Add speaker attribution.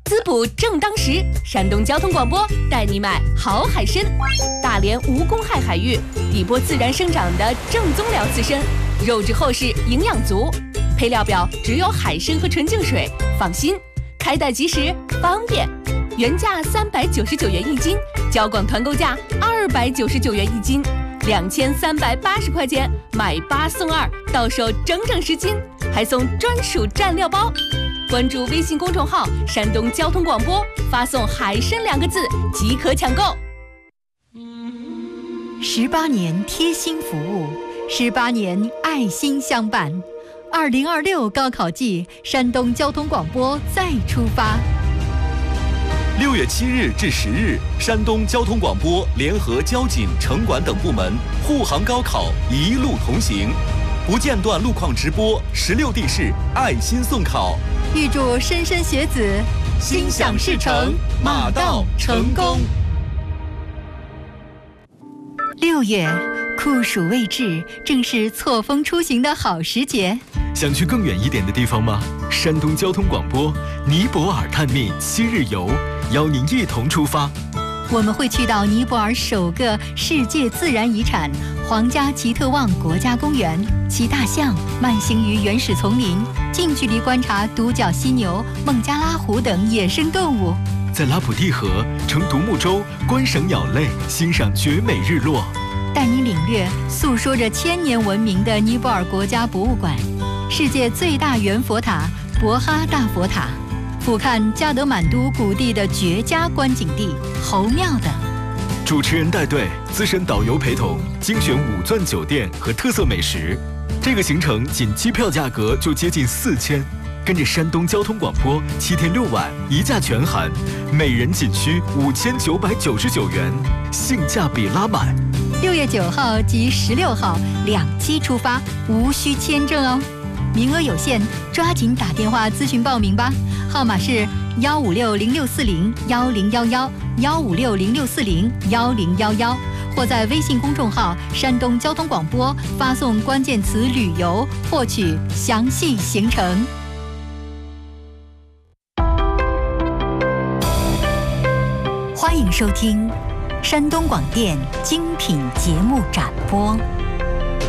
Speaker 1: 滋补正当时，山东交通广播带你买好海参。大连无公害海域，底波自然生长的正宗辽刺参，肉质厚实，营养足。配料表只有海参和纯净水，放心，开袋即时，方便。原价399元一斤，交广团购价299元一斤，2380块钱买8送2，到手整整10斤，还送专属蘸料包。关注微信公众号“山东交通广播”，发送“海参”2个字即可抢购。
Speaker 2: 18年贴心服务，18年爱心相伴。2026高考季，山东交通广播再出发。
Speaker 3: 6月7日至10日，山东交通广播联合交警、城管等部门护航高考，一路同行，不间断路况直播，16地市爱心送考。
Speaker 2: 预祝莘莘学子心想事成，马到成功。6月，酷暑未至，正是错峰出行的好时节。
Speaker 4: 想去更远一点的地方吗？山东交通广播尼泊尔探秘7日游，邀您一同出发。
Speaker 2: 我们会去到尼泊尔首个世界自然遗产皇家吉特旺国家公园，骑大象慢行于原始丛林，近距离观察独角犀牛、孟加拉虎等野生动物。
Speaker 4: 在拉普蒂河乘独木舟观赏鸟类，欣赏绝美日落。
Speaker 2: 带你领略诉说着1000年文明的尼泊尔国家博物馆，世界最大圆佛塔博哈大佛塔，俯瞰加德满都谷地的绝佳观景地侯庙等。
Speaker 4: 主持人带队，资深导游陪同，精选5钻酒店和特色美食。这个行程仅机票价格就接近4000，跟着山东交通广播7天6晚1价全含，每人仅需5999元，性价比拉满。
Speaker 2: 6月9号及16号2期出发，无需签证哦，名额有限，抓紧打电话咨询报名吧，号码是15606401011，15606401011，或在微信公众号山东交通广播发送关键词旅游，获取详细行程。欢迎收听山东广电精品节目展播。